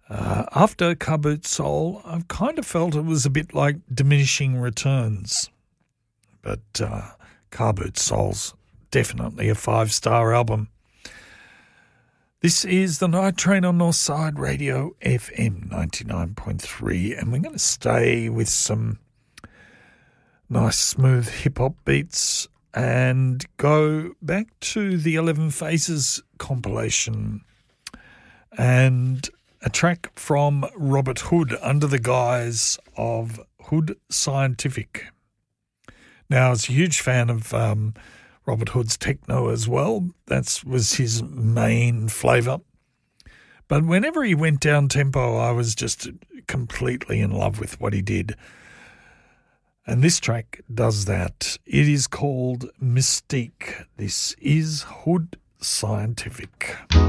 After Car Boot Soul, I've kind of felt it was a bit like diminishing returns. But Car Boot Soul's definitely a 5-star album. This is the Night Train on Northside Radio FM 99.3, and we're going to stay with some nice smooth hip-hop beats and go back to the 11 Phases compilation and a track from Robert Hood under the guise of Hood Scientific. Now, I was a huge fan of Robert Hood's techno as well. That was his main flavour. But whenever he went down-tempo, I was just completely in love with what he did. And this track does that. It is called Mystique. This is Hood Scientific.